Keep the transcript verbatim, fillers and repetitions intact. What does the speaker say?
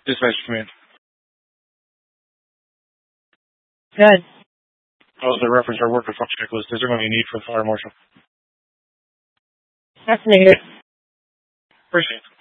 Dispatch command. Good. Also reference our work function checklist. Is there going to be a need for the fire marshal? Fascinated. Appreciate it.